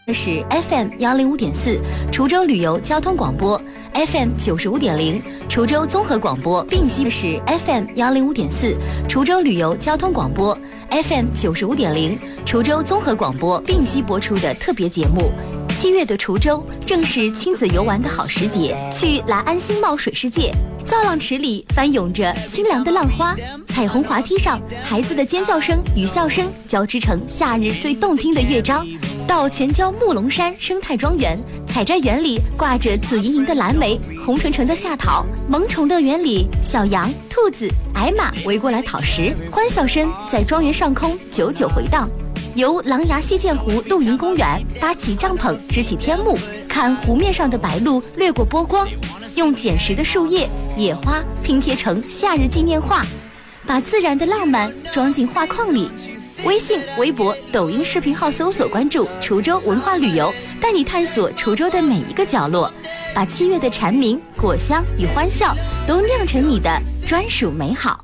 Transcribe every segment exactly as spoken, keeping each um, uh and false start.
是 F M 幺零五点四滁州旅游交通广播 ，F M 九十五点零滁州综合广播，并机是 F M 幺零五点四滁州旅游交通广播 ，F M 九十五点零滁州综合广播并机播出的特别节目。七月的滁州正是亲子游玩的好时节，去来安新茂水世界。造浪池里翻涌着清凉的浪花，彩虹滑梯上孩子的尖叫声与笑声交织成夏日最动听的乐章。到全椒木龙山生态庄园，采摘园里挂着紫莹莹的蓝莓，红橙橙的夏桃。萌宠乐园里，小羊、兔子、矮马围过来讨食，欢笑声在庄园上空久久回荡。游狼牙溪涧湖露营公园，搭起帐篷，支起天幕，看湖面上的白鹭掠过波光，用捡拾的树叶、野花拼贴成夏日纪念画，把自然的浪漫装进画框里。微信、微博、抖音视频号搜索关注滁州文化旅游，带你探索滁州的每一个角落，把七月的蝉鸣、果香与欢笑都酿成你的专属美好。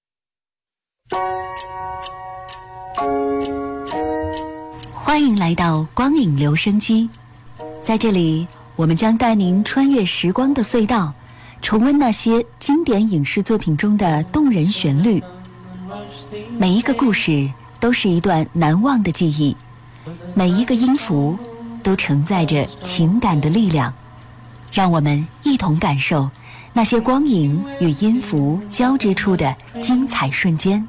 欢迎来到光影留声机，在这里我们将带您穿越时光的隧道，重温那些经典影视作品中的动人旋律。每一个故事都是一段难忘的记忆，每一个音符都承载着情感的力量。让我们一同感受那些光影与音符交织出的精彩瞬间。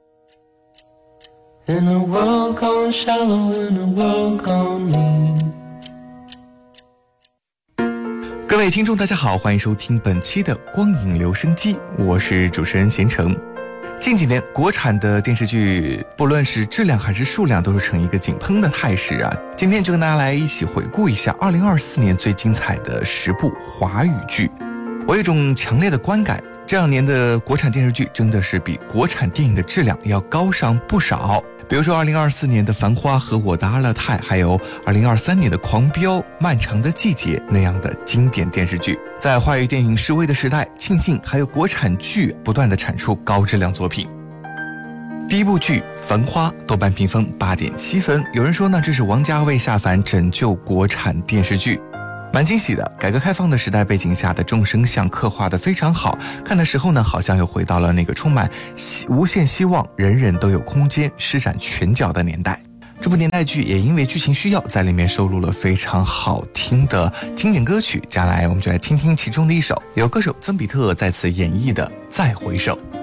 In a world gone shallow, in a world gone mean。 各位听众大家好，欢迎收听本期的光影留声机，我是主持人贤成。近几年国产的电视剧不论是质量还是数量都是呈一个井喷的态势啊。今天就跟大家来一起回顾一下二零二四年最精彩的十部华语剧。我有一种强烈的观感，这两年的国产电视剧真的是比国产电影的质量要高上不少。比如说二零二四年的《繁花》和《我的阿勒泰》，还有二零二三年的《狂飙》、《漫长的季节》那样的经典电视剧。在华语电影式微的时代，庆幸还有国产剧不断的产出高质量作品。第一部剧《繁花》豆瓣评分 八点七 分，有人说呢，这是王家卫下凡拯救国产电视剧。蛮惊喜的，改革开放的时代背景下的众生相刻画得非常好，看的时候呢，好像又回到了那个充满无限希望、人人都有空间施展拳脚的年代。这部年代剧也因为剧情需要，在里面收录了非常好听的经典歌曲。接下来我们就来听听其中的一首，由歌手曾比特再次演绎的《再回首》。